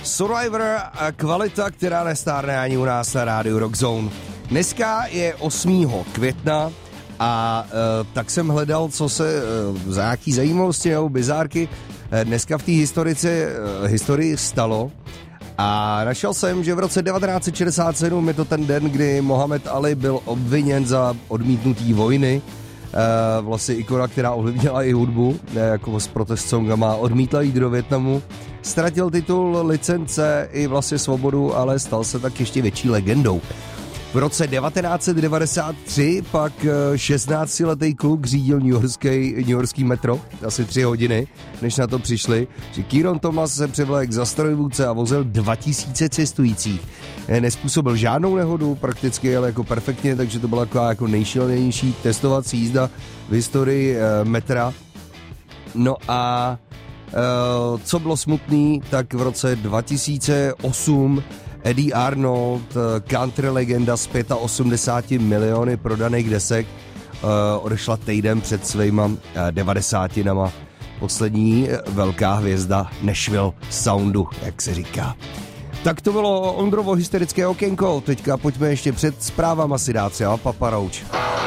Survivor, kvalita, která nestárne ani u nás na rádiu Rock Zone. Dneska je 8. května a tak jsem hledal, co se za nějaký zajímavosti nebo bizárky dneska v té historii stalo. A našel jsem, že v roce 1967 je to ten den, kdy Mohamed Ali byl obviněn za odmítnutí vojny. Vlastně ikona, která ovlivnila i hudbu, jako s protest songama, odmítla jít do Vietnamu. Ztratil titul, licence i vlastně svobodu, ale stal se tak ještě větší legendou. V roce 1993 pak 16-letý kluk řídil newyorský metro, asi 3 hodiny, než na to přišli, že Kieron Thomas se převlékl za strojvůdce a vozil 2000 cestujících. Nespůsobil žádnou nehodu, prakticky jel jako perfektně, takže to byla jako nejšílenější testovací jízda v historii metra. No a co bylo smutný, tak v roce 2008 Eddie Arnold, country legenda s 85 miliony prodaných desek, odešla týden před svýma 90. Poslední velká hvězda Nashville Soundu, jak se říká. Tak to bylo Ondrovo hysterické okénko. Teďka pojďme ještě před zprávama si dát třeba Papa Roach.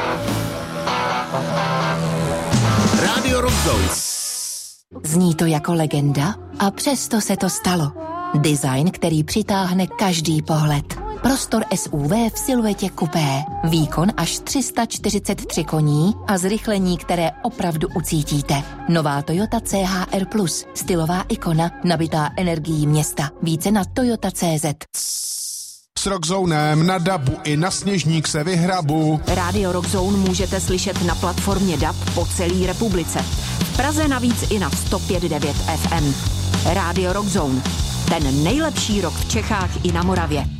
Radio Rock Zone. Zní to jako legenda a přesto se to stalo. Design, který přitáhne každý pohled. Prostor SUV v siluetě kupé. Výkon až 343 koní a zrychlení, které opravdu ucítíte. Nová Toyota CHR+, stylová ikona, nabitá energií města. Více na toyota.cz. S Rockzonem na dabu i na Sněžník se vyhrabu. Radio Rockzone můžete slyšet na platformě DAB po celé republice. V Praze navíc i na 105.9 FM. Radio Rockzone. Ten nejlepší rock v Čechách i na Moravě.